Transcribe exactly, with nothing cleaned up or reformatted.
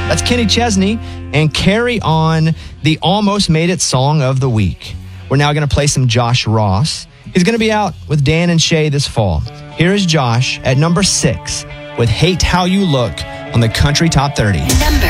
That's Kenny Chesney and Carry On, the Almost Made It song of the week. We're now going to play some Josh Ross. He's going to be out with Dan and Shay this fall. Here is Josh at number six with Hate How You Look on the Country Top thirty. Number